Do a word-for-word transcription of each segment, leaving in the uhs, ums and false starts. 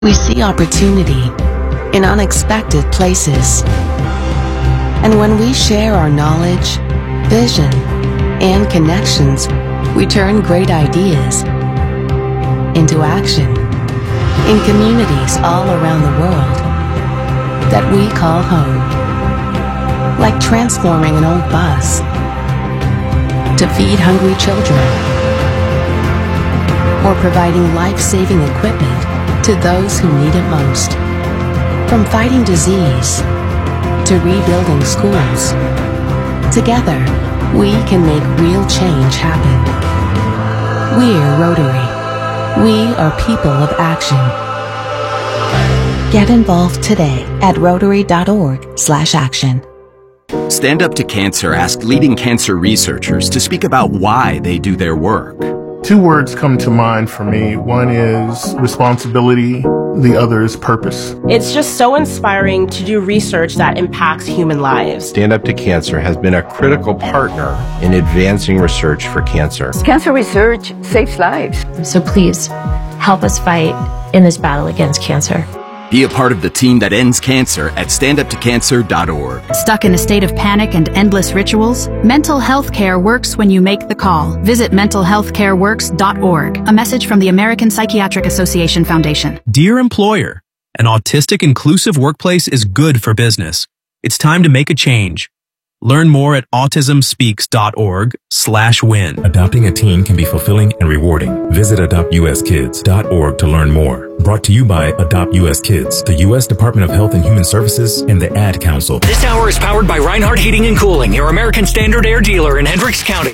We see opportunity in unexpected places. And when we share our knowledge, vision, and connections, we turn great ideas into action in communities all around the world that we call home. Like transforming an old bus to feed hungry children, or providing life-saving equipment to those who need it most. From fighting disease to rebuilding schools, together we can make real change happen. We're Rotary. We are people of action. Get involved today at rotary.org slash action. Stand Up to Cancer asked leading cancer researchers to speak about why they do their work. Two words come to mind for me. One is responsibility, the other is purpose. It's just so inspiring to do research that impacts human lives. Stand Up to Cancer has been a critical partner in advancing research for cancer. Cancer research saves lives. So please, help us fight in this battle against cancer. Be a part of the team that ends cancer at stand up to cancer dot org. Stuck in a state of panic and endless rituals? Mental health care works when you make the call. Visit mental health care works dot org. A message from the American Psychiatric Association Foundation. Dear employer, an autistic inclusive workplace is good for business. It's time to make a change. Learn more at autism speaks dot org slash win. Adopting a teen can be fulfilling and rewarding. Visit adopt u s kids dot org to learn more. Brought to you by Adopt U S Kids, the U S Department of Health and Human Services, and the Ad Council. This hour is powered by Reinhardt Heating and Cooling, your American Standard Air dealer in Hendricks County.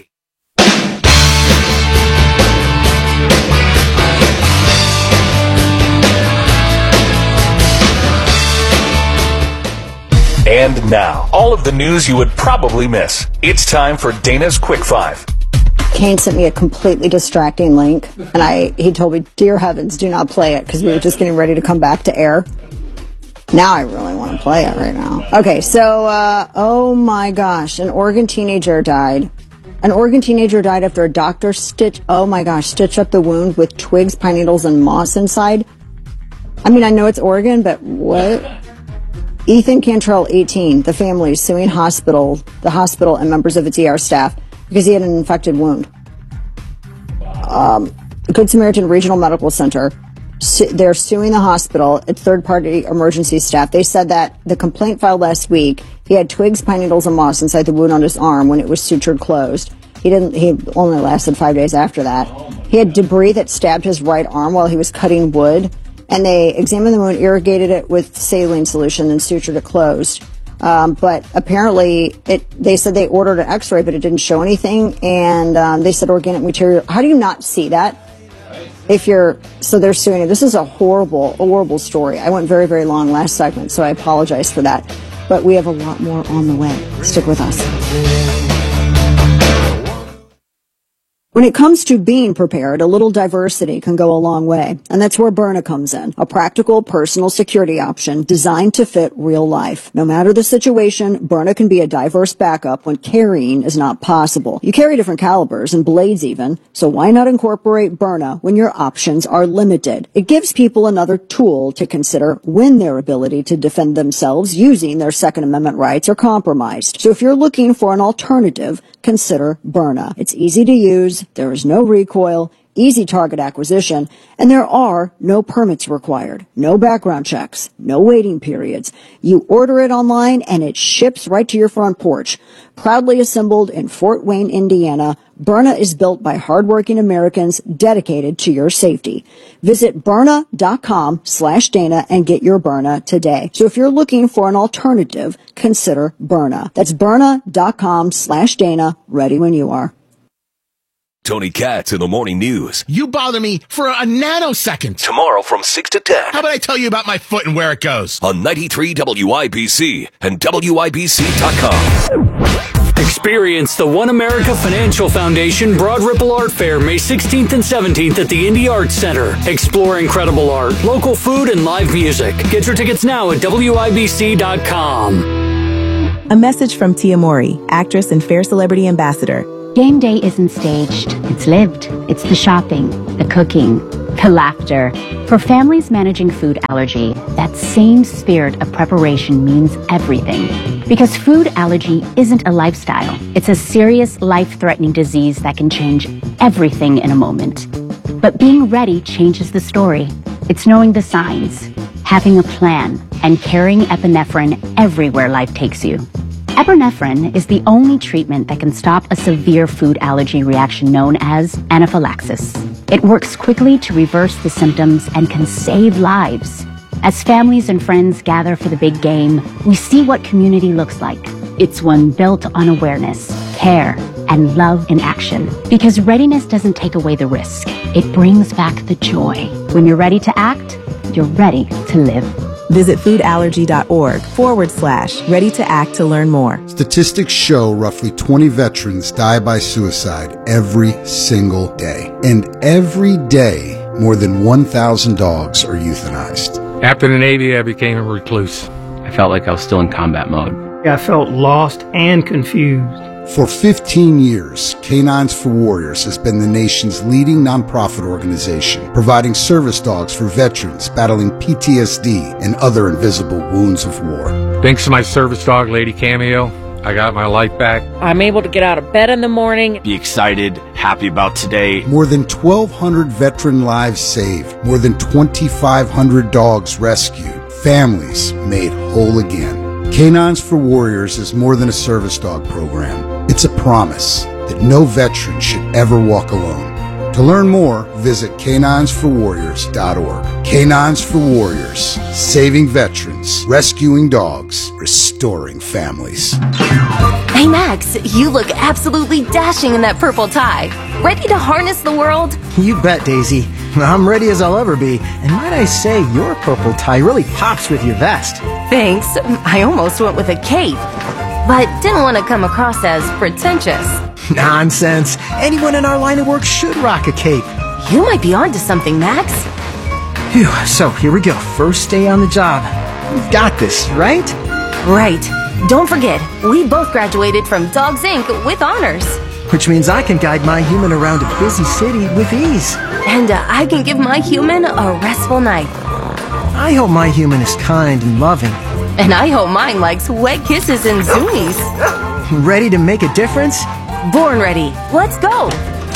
And now, all of the news you would probably miss. It's time for Dana's Quick Five. Kane sent me a completely distracting link, and I he told me, dear heavens, do not play it, because we were just getting ready to come back to air. Now I really want to play it right now. Okay, so, uh, oh my gosh, an Oregon teenager died. An Oregon teenager died after a doctor stitched, oh my gosh, stitched up the wound with twigs, pine needles, and moss inside. I mean, I know it's Oregon, but what? Ethan Cantrell, eighteen, the family is suing hospital, the hospital and members of its E R staff because he had an infected wound. Um, Good Samaritan Regional Medical Center, su- they're suing the hospital, its third-party emergency staff. They said that the complaint filed last week, he had twigs, pine needles, and moss inside the wound on his arm when it was sutured closed. He didn't. He only lasted five days after that. He had debris that stabbed his right arm while he was cutting wood. And they examined the wound, irrigated it with saline solution, and sutured it closed. Um, but apparently, it, they said they ordered an x-ray, but it didn't show anything. And um, they said organic material. How do you not see that? If you're, so they're suing it. This is a horrible, horrible story. I went very, very long last segment, so I apologize for that. But we have a lot more on the way. Stick with us. When it comes to being prepared, a little diversity can go a long way. And that's where Byrna comes in, a practical personal security option designed to fit real life. No matter the situation, Byrna can be a diverse backup when carrying is not possible. You carry different calibers and blades even, so why not incorporate Byrna when your options are limited? It gives people another tool to consider when their ability to defend themselves using their Second Amendment rights are compromised. So if you're looking for an alternative, consider Byrna. It's easy to use, there is no recoil, easy target acquisition, and there are no permits required, no background checks, no waiting periods. You order it online and it ships right to your front porch. Proudly assembled in Fort Wayne, Indiana, Byrna is built by hardworking Americans dedicated to your safety. Visit Byrna.com slash Dana and get your Byrna today. So if you're looking for an alternative, consider Byrna. That's Byrna.com slash Dana, ready when you are. Tony Katz in the Morning News. You bother me for a nanosecond. Tomorrow from six to ten. How about I tell you about my foot and where it goes? On ninety-three W I B C and W I B C dot com. Experience the One America Financial Foundation Broad Ripple Art Fair May sixteenth and seventeenth at the Indy Arts Center. Explore incredible art, local food, and live music. Get your tickets now at W I B C dot com. A message from Tia Mori, actress and Fair Celebrity Ambassador. Game day isn't staged. It's lived. It's the shopping, the cooking, the laughter. For families managing food allergy, that same spirit of preparation means everything. Because food allergy isn't a lifestyle. It's a serious, life-threatening disease that can change everything in a moment. But being ready changes the story. It's knowing the signs, having a plan, and carrying epinephrine everywhere life takes you. Epinephrine is the only treatment that can stop a severe food allergy reaction known as anaphylaxis. It works quickly to reverse the symptoms and can save lives. As families and friends gather for the big game, we see what community looks like. It's one built on awareness, care, and love in action. Because readiness doesn't take away the risk. It brings back the joy. When you're ready to act, you're ready to live. Visit foodallergy.org forward slash ready to act to learn more. Statistics show roughly twenty veterans die by suicide every single day. And every day, more than one thousand dogs are euthanized. After the Navy, I became a recluse. I felt like I was still in combat mode. I felt lost and confused. For fifteen years, Canines for Warriors has been the nation's leading nonprofit organization, providing service dogs for veterans battling P T S D and other invisible wounds of war. Thanks to my service dog, Lady Cameo, I got my life back. I'm able to get out of bed in the morning. Be excited, happy about today. More than twelve hundred veteran lives saved, more than twenty-five hundred dogs rescued, families made whole again. Canines for Warriors is more than a service dog program. It's a promise that no veteran should ever walk alone. To learn more, visit canines for warriors dot org. Canines for Warriors, saving veterans, rescuing dogs, restoring families. Hey Max, you look absolutely dashing in that purple tie. Ready to harness the world? You bet, Daisy. I'm ready as I'll ever be. And might I say, your purple tie really pops with your vest. Thanks. I almost went with a cape, but didn't want to come across as pretentious. Nonsense. Anyone in our line of work should rock a cape. You might be onto something, Max. Phew, so here we go. First day on the job. We've got this, right? Right. Don't forget, we both graduated from Dogs Incorporated with honors. Which means I can guide my human around a busy city with ease. And uh, I can give my human a restful night. I hope my human is kind and loving. And I hope mine likes wet kisses and zoomies. Ready to make a difference? Born ready. Let's go.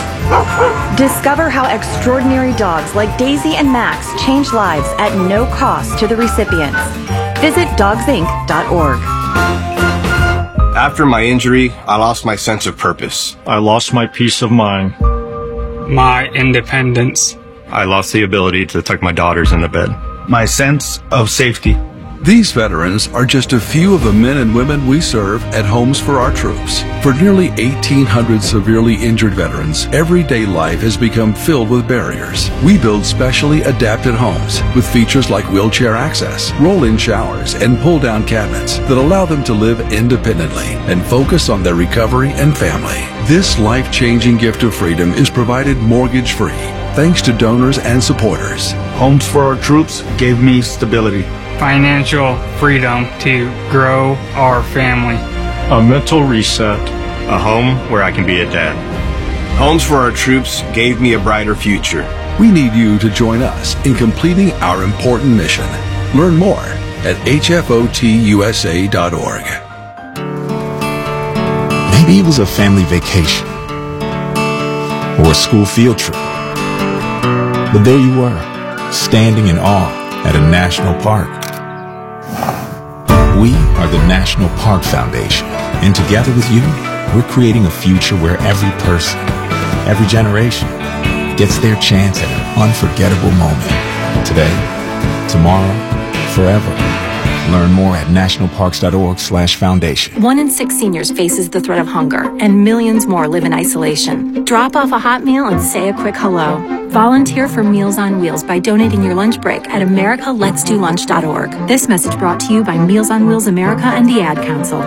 Discover how extraordinary dogs like Daisy and Max change lives at no cost to the recipients. Visit dogs inc dot org. After my injury, I lost my sense of purpose. I lost my peace of mind. My independence. I lost the ability to tuck my daughters into bed. My sense of safety. These veterans are just a few of the men and women we serve at Homes for Our Troops. For nearly eighteen hundred severely injured veterans, everyday life has become filled with barriers. We build specially adapted homes with features like wheelchair access, roll-in showers, and pull-down cabinets that allow them to live independently and focus on their recovery and family. This life-changing gift of freedom is provided mortgage-free, thanks to donors and supporters. Homes for Our Troops gave me stability. Financial freedom to grow our family. A mental reset. A home where I can be a dad. Homes for Our Troops gave me a brighter future. We need you to join us in completing our important mission. Learn more at H F O T U S A dot org. Maybe it was a family vacation or a school field trip. But there you were, standing in awe at a national park. We are the National Park Foundation, and together with you, we're creating a future where every person, every generation, gets their chance at an unforgettable moment. Today, tomorrow, forever. Learn more at nationalparks.org slash foundation. One in six seniors faces the threat of hunger, and millions more live in isolation. Drop off a hot meal and say a quick hello. Volunteer for Meals on Wheels by donating your lunch break at america lets do lunch dot org. This message brought to you by Meals on Wheels America and the Ad Council.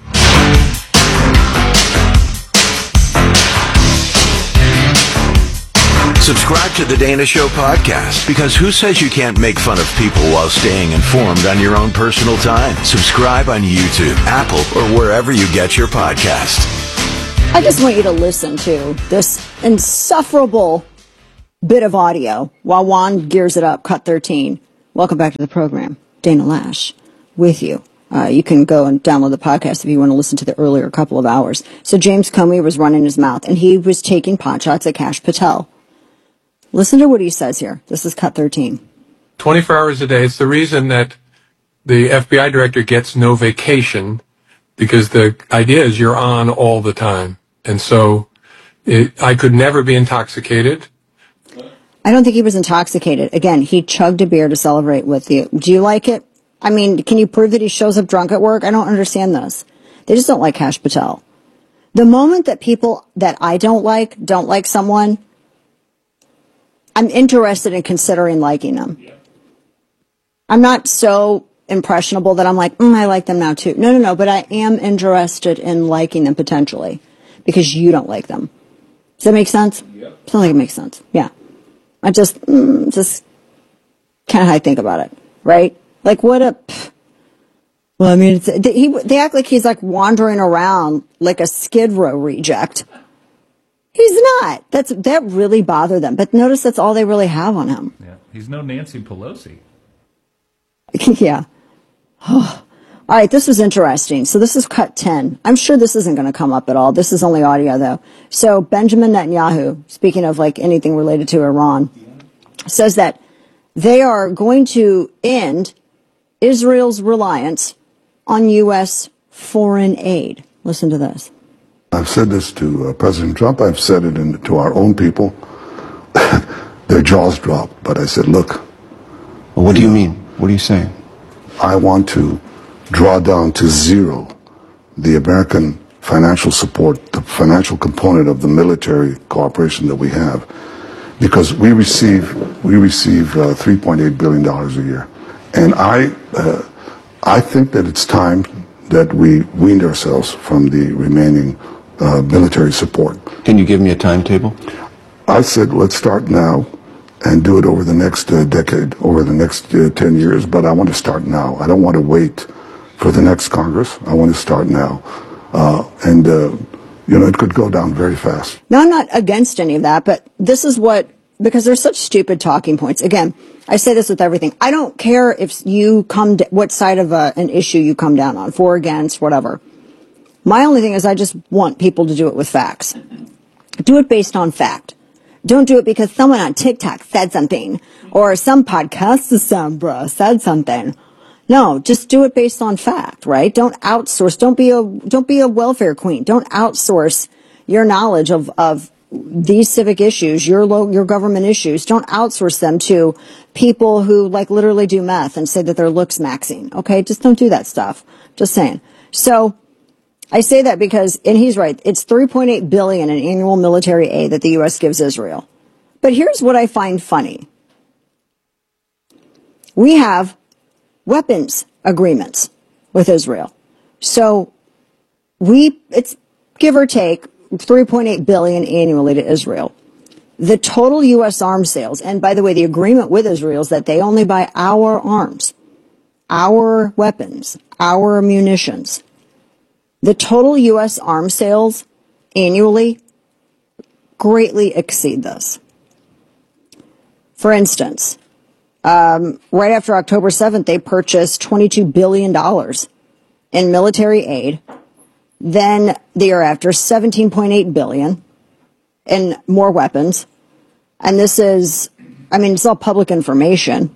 Subscribe to the Dana Show podcast, because who says you can't make fun of people while staying informed on your own personal time? Subscribe on YouTube, Apple, or wherever you get your podcast. I just want you to listen to this insufferable bit of audio while Juan gears it up. Cut thirteen. Welcome back to the program. Dana Lash with you. Uh, you can go and download the podcast if you want to listen to the earlier couple of hours. So James Comey was running his mouth, and he was taking pot shots at Kash Patel. Listen to what he says here. This is cut thirteen. twenty-four hours a day. It's the reason that the F B I director gets no vacation, because the idea is you're on all the time. And so it, I could never be intoxicated. I don't think he was intoxicated. Again, he chugged a beer to celebrate with you. Do you like it? I mean, can you prove that he shows up drunk at work? I don't understand this. They just don't like Kash Patel. The moment that people that I don't like don't like someone, I'm interested in considering liking them. I'm not so impressionable that I'm like, mm, I like them now too. No, no, no, but I am interested in liking them potentially because you don't like them. Does that make sense? Yep. Sounds like it makes sense. Yeah. I just, mm, just kind of how I think about it, right? Like what a, pff. Well, I mean, it's, they, he, they act like he's like wandering around like a Skid Row reject. He's not. That's, that really bothered them. But notice that's all they really have on him. Yeah. He's no Nancy Pelosi. Yeah. All right, this was interesting. So this is cut ten. I'm sure this isn't going to come up at all. This is only audio, though. So Benjamin Netanyahu, speaking of like anything related to Iran, says that they are going to end Israel's reliance on U S foreign aid. Listen to this. I've said this to uh, President Trump. I've said it in, to our own people. Their jaws dropped. But I said, look. Well, what do you mean? What are you saying? I want to draw down to zero the American financial support, the financial component of the military cooperation that we have, because we receive we receive uh, three point eight billion dollars a year, and I uh, I think that it's time that we weaned ourselves from the remaining uh, military support. Can you give me a timetable? I said let's start now and do it over the next uh, decade, over the next uh, ten years, but I want to start now. I don't want to wait for the next Congress. I want to start now. Uh, and, uh, you know, it could go down very fast. Now, I'm not against any of that, but this is what, because there's such stupid talking points. Again, I say this with everything. I don't care if you come, to, what side of a, an issue you come down on, for, against, whatever. My only thing is I just want people to do it with facts. Do it based on fact. Don't do it because someone on TikTok said something or some podcast Sambra said something. No, just do it based on fact, right? Don't outsource. Don't be a don't be a welfare queen. Don't outsource your knowledge of of these civic issues, your low, your government issues. Don't outsource them to people who like literally do meth and say that they're looks maxing. Okay, just don't do that stuff. Just saying. So I say that because, and he's right, it's three point eight billion dollars in annual military aid that the U S gives Israel. But here's what I find funny. We have weapons agreements with Israel. So we, it's give or take three point eight billion dollars annually to Israel. The total U S arms sales, and by the way, the agreement with Israel is that they only buy our arms, our weapons, our munitions. The total U S arms sales annually greatly exceed this. For instance, um, right after October seventh, they purchased twenty-two billion dollars in military aid. Then the year after, seventeen point eight billion dollars in more weapons. And this is, I mean, it's all public information.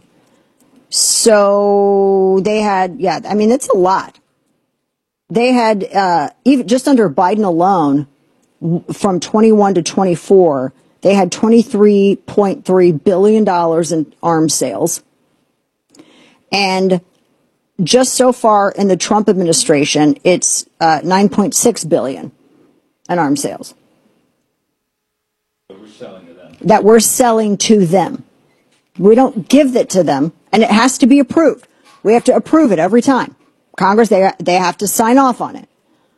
So they had, yeah, I mean, it's a lot. They had, uh, even just under Biden alone, from twenty-one to twenty-four, they had twenty-three point three billion dollars in arms sales. And just so far in the Trump administration, it's uh, nine point six billion dollars in arms sales. But we're selling to them. That we're selling to them. We don't give it to them, and it has to be approved. We have to approve it every time. Congress, they they have to sign off on it.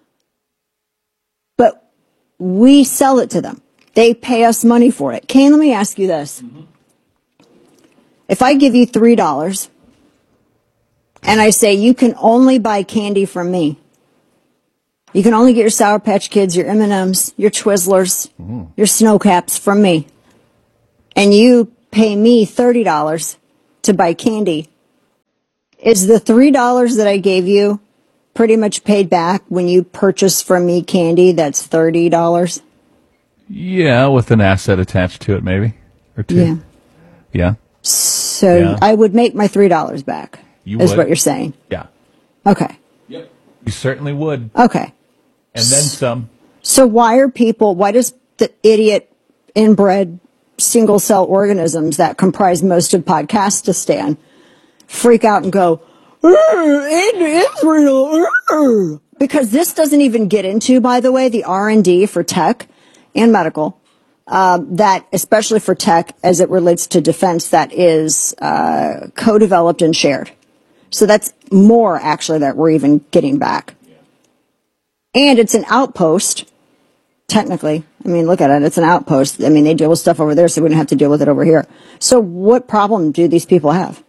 But we sell it to them. They pay us money for it. Kane, let me ask you this. Mm-hmm. If I give you three dollars and I say you can only buy candy from me, you can only get your Sour Patch Kids, your M and M's, your Twizzlers, mm-hmm. your Snow Caps from me, and you pay me thirty dollars to buy candy, is the three dollars that I gave you pretty much paid back when you purchase from me candy that's thirty dollars? Yeah, with an asset attached to it, maybe. Or two. Yeah. Yeah. So Yeah. I would make my three dollars back, You is would. what you're saying. Yeah. Okay. You certainly would. Okay. And then some. So why are people, why does the idiot inbred single cell organisms that comprise most of Podcastistan freak out and go, "Ugh, Israel, ugh." Because this doesn't even get into, by the way, the R and D for tech and medical, um, that especially for tech as it relates to defense, that is uh, co-developed and shared. So that's more actually that we're even getting back. And it's an outpost, technically. I mean, look at it. It's an outpost. I mean, they deal with stuff over there, so we don't have to deal with it over here. So what problem do these people have?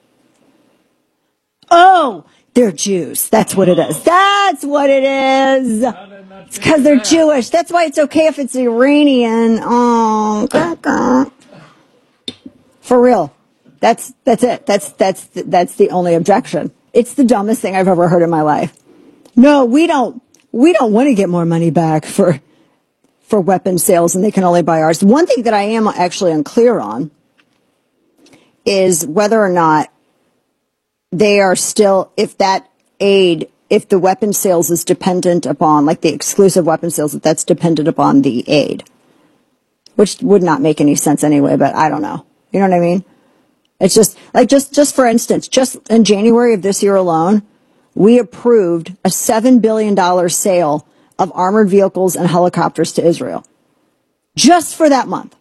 Oh, they're Jews. That's what it is. That's what it is. It's because they're Jewish. That's why it's okay if it's Iranian. Oh, grr, grr. For real. That's that's it. That's that's that's the only objection. It's the dumbest thing I've ever heard in my life. No, we don't. We don't want to get more money back for for weapon sales, and they can only buy ours. One thing that I am actually unclear on is whether or not they are still, if that aid, if the weapon sales is dependent upon, like the exclusive weapon sales, if that's dependent upon the aid, which would not make any sense anyway, but I don't know. You know what I mean? It's just, like, just, just for instance, just in January of this year alone, we approved a seven billion dollars sale of armored vehicles and helicopters to Israel. Just for that month.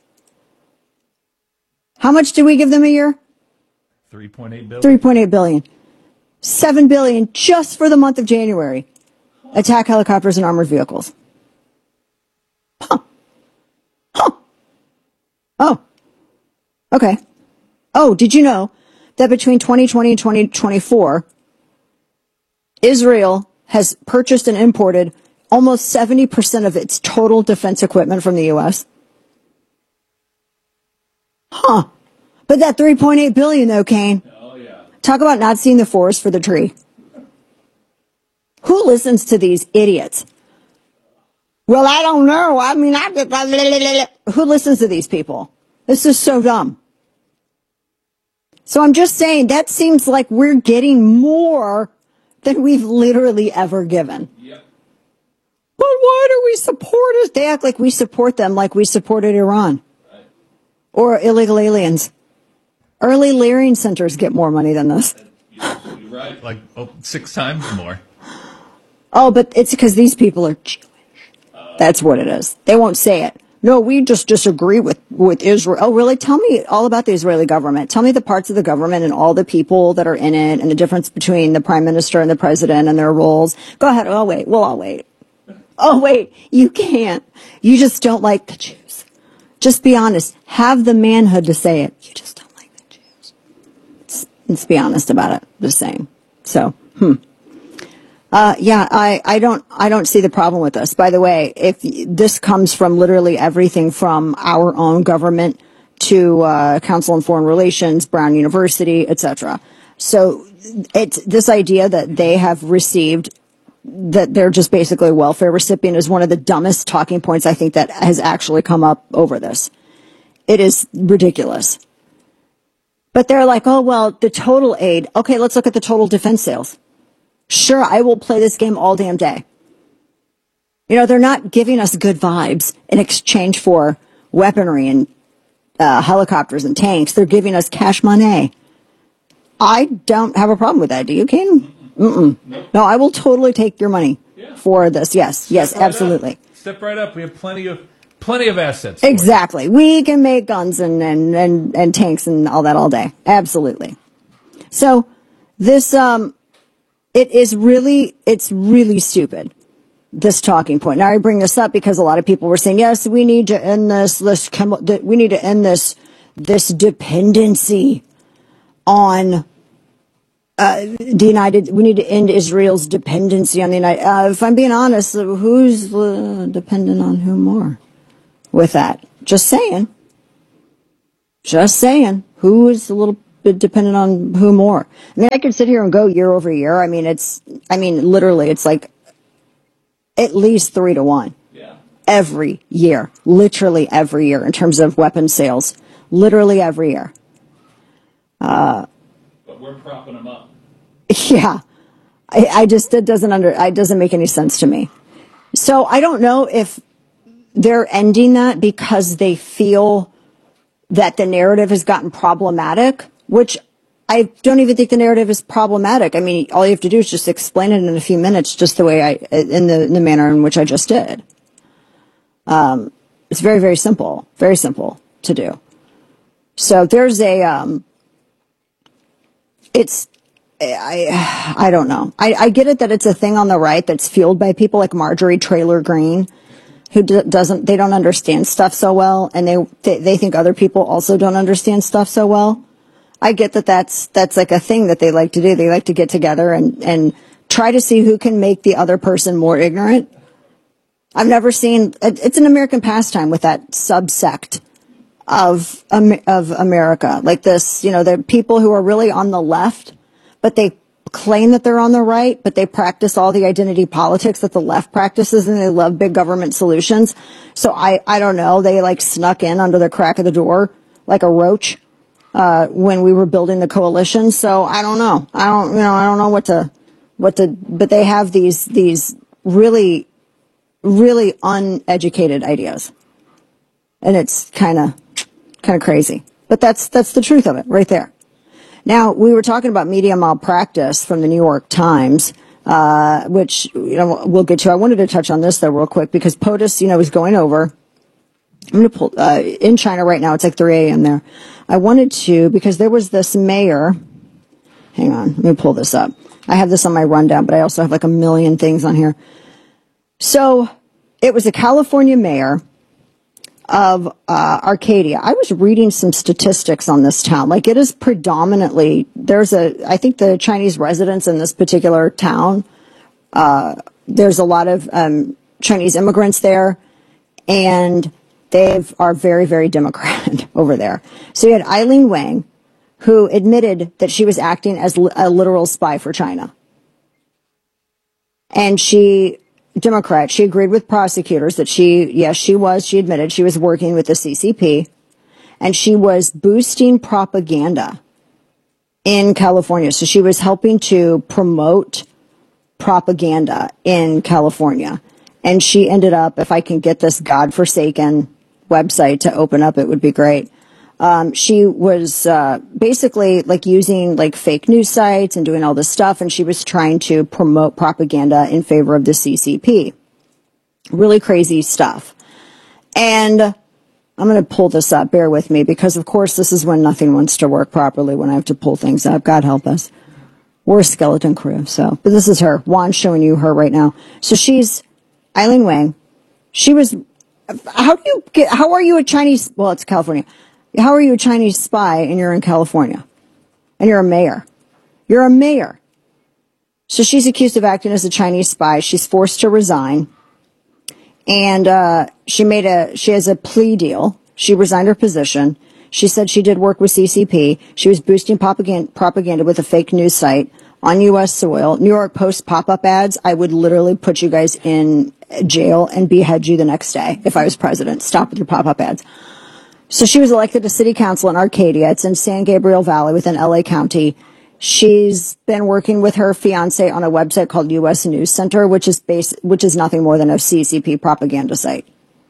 How much do we give them a year? three point eight billion. three point eight billion. seven billion dollars just for the month of January. Attack helicopters and armored vehicles. Huh. Huh. Oh. Okay. Oh, did you know that between twenty twenty and twenty twenty-four, Israel has purchased and imported almost seventy percent of its total defense equipment from the U S? Huh. But that three point eight billion dollars, though, Kane. Oh, yeah. Talk about not seeing the forest for the tree. Who listens to these idiots? Well, I don't know. I mean, I just... Blah, blah, blah, blah. Who listens to these people? This is so dumb. So I'm just saying, that seems like we're getting more than we've literally ever given. Yep. But why do we support it? They act like we support them like we supported Iran. Right. Or illegal aliens. Early Learning centers get more money than this. You're absolutely right. Like oh, six times more. Oh, but it's because these people are Jewish. That's what it is. They won't say it. No, we just disagree with, with Israel. Oh, really? Tell me all about the Israeli government. Tell me the parts of the government and all the people that are in it and the difference between the prime minister and the president and their roles. Go ahead. Oh, wait. Well, I'll wait. Oh, wait. You can't. You just don't like the Jews. Just be honest. Have the manhood to say it. You just don't like the Jews. Let's, let's be honest about it. Just saying. So, hmm. Uh, yeah, I, I don't, I don't see the problem with this. By the way, if this comes from literally everything from our own government to, uh, Council on Foreign Relations, Brown University, et cetera. So it's this idea that they have received, that they're just basically a welfare recipient is one of the dumbest talking points I think that has actually come up over this. It is ridiculous. But they're like, oh, well, the total aid. Okay, let's look at the total defense sales. Sure, I will play this game all damn day. You know, they're not giving us good vibes in exchange for weaponry and uh, helicopters and tanks. They're giving us cash money. I don't have a problem with that. Do you, Kane? Mm-mm. No, I will totally take your money Yeah. for this. Yes, yes, Step right absolutely. up. Step right up. We have plenty of plenty of assets. for it. Exactly. We can make guns and, and, and, and tanks and all that all day. Absolutely. So this, um, it is really, it's really stupid, this talking point. Now I bring this up because a lot of people were saying, yes, we need to end this, this, we need to end this, this dependency on, uh, the United, we need to end Israel's dependency on the United, uh, if I'm being honest, who's uh, dependent on who more with that? Just saying. Just saying. Who is a little bit dependent on who more? I mean, I could sit here and go year over year. I mean, it's, I mean, literally, it's like at least three to one. Yeah. Every year. Literally every year in terms of weapons sales. Literally every year. Uh, but we're propping them up. Yeah. I, I just, it doesn't under, it doesn't make any sense to me. So I don't know if they're ending that because they feel that the narrative has gotten problematic, which I don't even think the narrative is problematic. I mean, all you have to do is just explain it in a few minutes, just the way I, in the, in the manner in which I just did. Um, it's very, very simple, very simple to do. So there's a, um, it's, I, I don't know. I, I get it that it's a thing on the right that's fueled by people like Marjorie Taylor Greene, who d- doesn't, they don't understand stuff so well, and they, they they think other people also don't understand stuff so well. I get that that's that's like a thing that they like to do. They like to get together and and try to see who can make the other person more ignorant. I've never seen, it's an American pastime with that subsect of of America, like this. You know, the people who are really on the left, but they claim that they're on the right, but they practice all the identity politics that the left practices, and they love big government solutions. So I, I don't know. They like snuck in under the crack of the door like a roach, uh, when we were building the coalition. So I don't know. I don't, you know, I don't know what to, what to, but they have these, these really, really uneducated ideas. And it's kind of, kind of crazy, but that's, that's the truth of it right there. Now, we were talking about media malpractice from the New York Times, uh, which, you know, we'll get to. I wanted to touch on this, though, real quick, because POTUS, you know, is going over. I'm going to pull, uh, in China right now, it's like three a.m. there. I wanted to, because there was this mayor. Hang on, let me pull this up. I have this on my rundown, but I also have like a million things on here. So, it was a California mayor of uh, Arcadia. I was reading some statistics on this town. Like, it is predominantly, there's a, I think the Chinese residents in this particular town, uh, there's a lot of um, Chinese immigrants there, and they are very, very Democrat over there. So you had Eileen Wang, who admitted that she was acting as a literal spy for China. And she... Democrat, she agreed with prosecutors that she, yes, she was, she admitted she was working with the C C P, and she was boosting propaganda in California. So she was helping to promote propaganda in California. And she ended up, if I can get this godforsaken website to open up, it would be great. Um, she was uh, basically like using like fake news sites and doing all this stuff, and she was trying to promote propaganda in favor of the C C P. Really crazy stuff. And I'm going to pull this up. Bear with me, because of course this is when nothing wants to work properly, when I have to pull things up. God help us. We're a skeleton crew. So, but this is her. Juan's showing you her right now. So she's Eileen Wang. She was. How do you get? How are you a Chinese? Well, it's California. How are you a Chinese spy and you're in California? And you're a mayor. You're a mayor. So she's accused of acting as a Chinese spy. She's forced to resign. And uh, she made a, she has a plea deal. She resigned her position. She said she did work with C C P. She was boosting propaganda, propaganda with a fake news site on U S soil. New York Post pop-up ads. I would literally put you guys in jail and behead you the next day if I was president. Stop with your pop-up ads. So she was elected to city council in Arcadia. It's in San Gabriel Valley within L A County. She's been working with her fiance on a website called U S News Center, which is base, which is nothing more than a C C P propaganda site.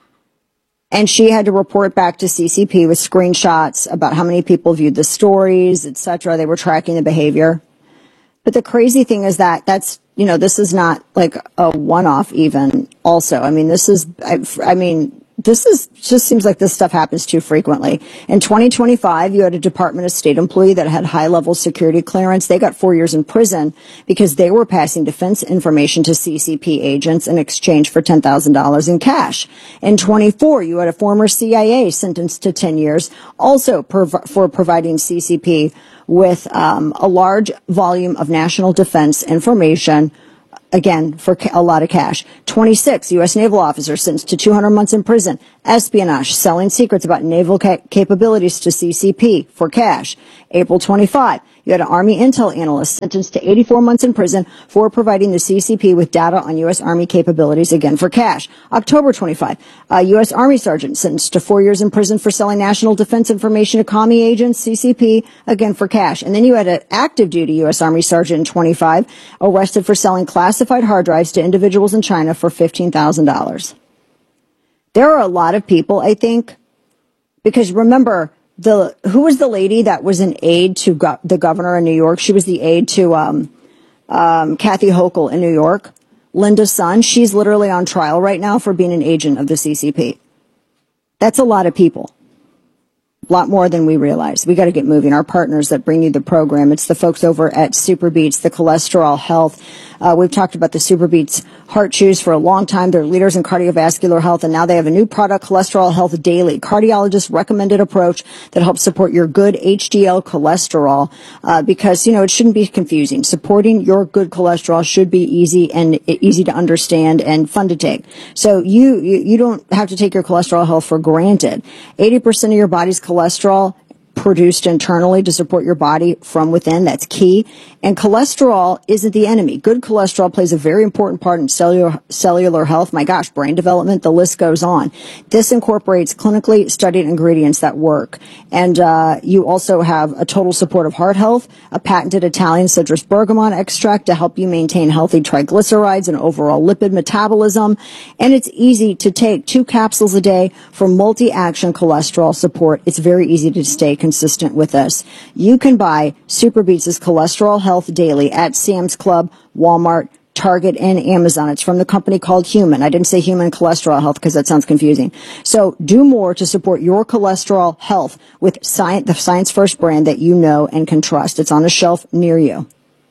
And she had to report back to C C P with screenshots about how many people viewed the stories, et cetera. They were tracking the behavior. But the crazy thing is that that's, you know, this is not like a one-off even also. I mean, this is, I, I mean, this is just seems like this stuff happens too frequently. In twenty twenty-five, you had a Department of State employee that had high-level security clearance. They got four years in prison because they were passing defense information to C C P agents in exchange for ten thousand dollars in cash. In twenty-four, you had a former C I A sentenced to ten years, also prov- for providing C C P with um, a large volume of national defense information again, for a lot of cash. twenty-six, U S naval officer sentenced to two hundred months in prison. Espionage, selling secrets about naval ca- capabilities to C C P for cash. April twenty-fifth, you had an Army intel analyst sentenced to eighty-four months in prison for providing the C C P with data on U S Army capabilities, again for cash. October twenty-fifth, a U S Army sergeant sentenced to four years in prison for selling national defense information to commie agents, C C P, again for cash. And then you had an active duty U S Army sergeant in twenty-five arrested for selling classified hard drives to individuals in China for fifteen thousand dollars. There are a lot of people, I think, because remember, the who was the lady that was an aide to go- the governor in New York? She was the aide to um, um, Kathy Hochul in New York. Linda Sun, she's literally on trial right now for being an agent of the C C P. That's a lot of people. A lot more than we realize. We got to get moving. Our partners that bring you the program, it's the folks over at SuperBeets, the cholesterol health. Uh, we've talked about the SuperBeets heart chews for a long time. They're leaders in cardiovascular health, and now they have a new product, Cholesterol Health Daily, cardiologist recommended approach that helps support your good H D L cholesterol, uh, because, you know, it shouldn't be confusing. Supporting your good cholesterol should be easy and easy to understand and fun to take. So you, you, you don't have to take your cholesterol health for granted. eighty percent of your body's cholesterol produced internally to support your body from within. That's key. And cholesterol isn't the enemy. Good cholesterol plays a very important part in cellular, cellular health. My gosh, brain development, the list goes on. This incorporates clinically studied ingredients that work. And uh, you also have a total support of heart health, a patented Italian citrus bergamot extract to help you maintain healthy triglycerides and overall lipid metabolism. And it's easy to take two capsules a day for multi-action cholesterol support. It's very easy to stay consistent with us. You can buy SuperBeets' Cholesterol Health Daily at Sam's Club, Walmart, Target, and Amazon. It's from the company called Human. I didn't say Human Cholesterol Health because that sounds confusing. So do more to support your cholesterol health with science, the Science First brand that you know and can trust. It's on a shelf near you.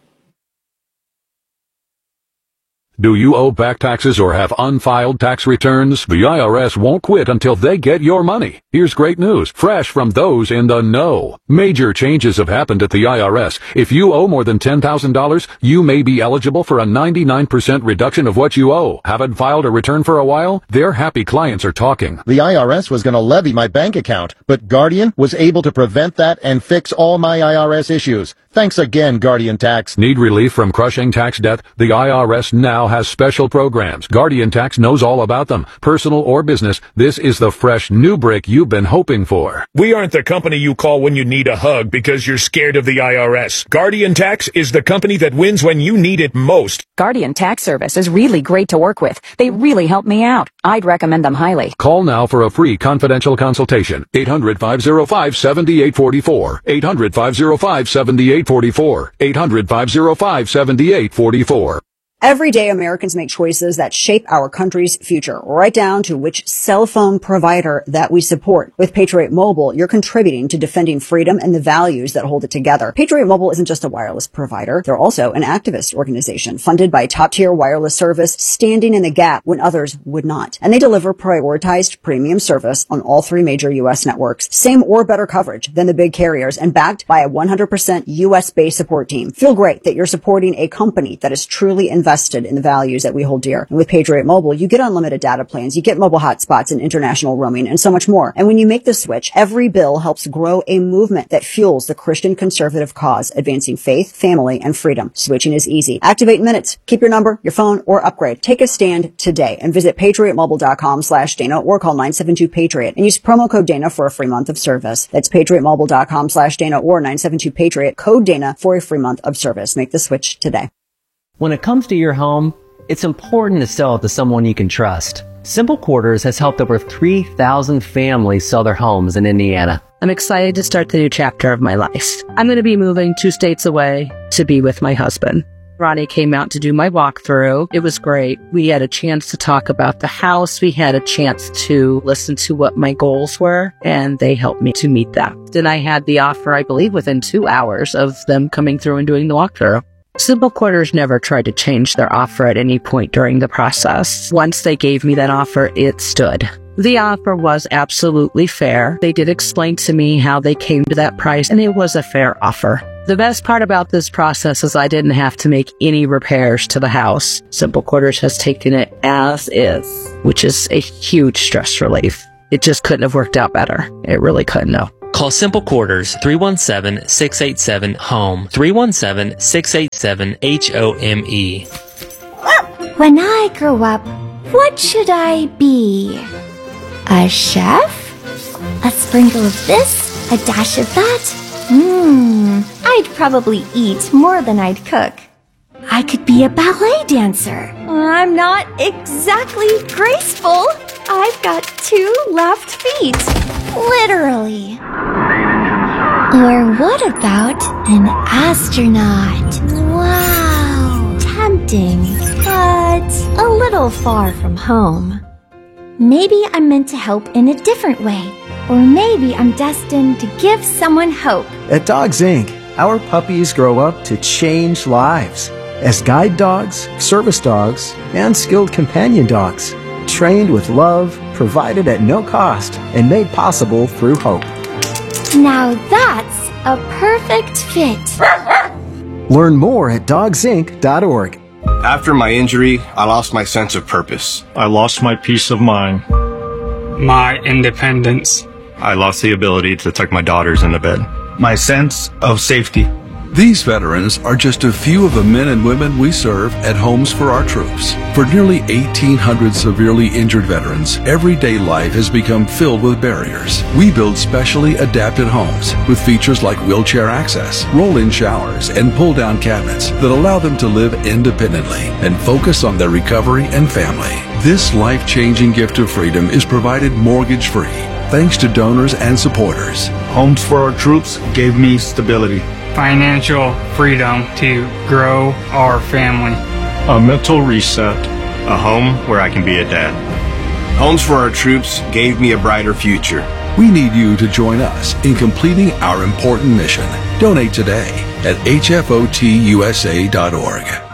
Do you owe back taxes or have unfiled tax returns? The I R S won't quit until they get your money. Here's great news, fresh from those in the know. Major changes have happened at the I R S. If you owe more than ten thousand dollars, you may be eligible for a ninety-nine percent reduction of what you owe. Haven't filed a return for a while? Their happy clients are talking. The I R S was going to levy my bank account, but Guardian was able to prevent that and fix all my I R S issues. Thanks again, Guardian Tax. Need relief from crushing tax debt? The I R S now has special programs. Guardian Tax knows all about them. Personal or business, this is the fresh new break you've been hoping for. We aren't the company you call when you need a hug because you're scared of the I R S. Guardian Tax is the company that wins when you need it most. Guardian Tax Service is really great to work with. They really help me out. I'd recommend them highly. Call now for a free confidential consultation. eight hundred, five oh five, seven eight four four. eight hundred, five oh five, seven eight four four. eight hundred, five oh five, seven eight four four. Every day, Americans make choices that shape our country's future, right down to which cell phone provider that we support. With Patriot Mobile, you're contributing to defending freedom and the values that hold it together. Patriot Mobile isn't just a wireless provider. They're also an activist organization funded by a top-tier wireless service, standing in the gap when others would not. And they deliver prioritized premium service on all three major U S networks. Same or better coverage than the big carriers and backed by a one hundred percent U S-based support team. Feel great that you're supporting a company that is truly invested invested in the values that we hold dear. And with Patriot Mobile, you get unlimited data plans, you get mobile hotspots and international roaming, and so much more. And when you make the switch, every bill helps grow a movement that fuels the Christian conservative cause, advancing faith, family, and freedom. Switching is easy. Activate in minutes. Keep your number, your phone, or upgrade. Take a stand today and visit patriotmobile.com slash Dana or call nine seven two Patriot and use promo code Dana for a free month of service. That's patriotmobile.com slash Dana or nine seven two Patriot, code Dana for a free month of service. Make the switch today. When it comes to your home, it's important to sell it to someone you can trust. Simple Quarters has helped over three thousand families sell their homes in Indiana. I'm excited to start the new chapter of my life. I'm going to be moving two states away to be with my husband. Ronnie came out to do my walkthrough. It was great. We had a chance to talk about the house. We had a chance to listen to what my goals were, and they helped me to meet them. Then I had the offer, I believe, within two hours of them coming through and doing the walkthrough. Simple Quarters never tried to change their offer at any point during the process. Once they gave me that offer, it stood. The offer was absolutely fair. They did explain to me how they came to that price, and it was a fair offer. The best part about this process is I didn't have to make any repairs to the house. Simple Quarters has taken it as is, which is a huge stress relief. It just couldn't have worked out better. It really couldn't have. Call Simple Quarters three one seven, six eight seven, HOME, three one seven, six eight seven, H O M E. When I grow up, what should I be? A chef? A sprinkle of this? A dash of that? Mmm, I'd probably eat more than I'd cook. I could be a ballet dancer. I'm not exactly graceful. I've got two left feet. Literally. Or what about an astronaut? Wow. Tempting, but a little far from home. Maybe I'm meant to help in a different way. Or maybe I'm destined to give someone hope. At Dogs Incorporated, our puppies grow up to change lives as guide dogs, service dogs, and skilled companion dogs, trained with love, provided at no cost, and made possible through hope. Now that's a perfect fit. Learn more at dogs inc dot org. After my injury, I lost my sense of purpose. I lost my peace of mind. My independence. I lost the ability to tuck my daughters into bed. My sense of safety. These veterans are just a few of the men and women we serve at Homes for Our Troops. For nearly eighteen hundred severely injured veterans, everyday life has become filled with barriers. We build specially adapted homes with features like wheelchair access, roll-in showers, and pull-down cabinets that allow them to live independently and focus on their recovery and family. This life-changing gift of freedom is provided mortgage-free, thanks to donors and supporters. Homes for Our Troops gave me stability. Financial freedom to grow our family. A mental reset. A home where I can be a dad. Homes for Our Troops gave me a brighter future. We need you to join us in completing our important mission. Donate today at H F O T U S A dot org.